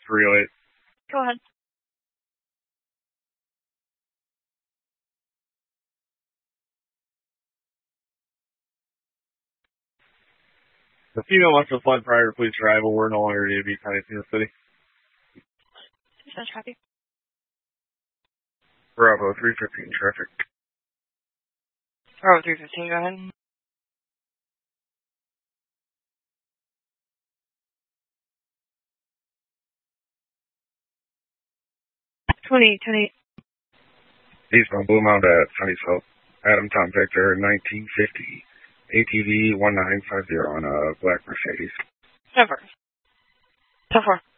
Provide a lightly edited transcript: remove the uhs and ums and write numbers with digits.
308. Go ahead. The female must have fled prior to police arrival. We're no longer to be contacting the city. Dispatch copy. Bravo 315 traffic. Bravo 315, go ahead. 20. Eastbound Blue Mountain at Sunnysville. Adam Tom Victor 1950. ATV 1950 on a black Mercedes. 10-4.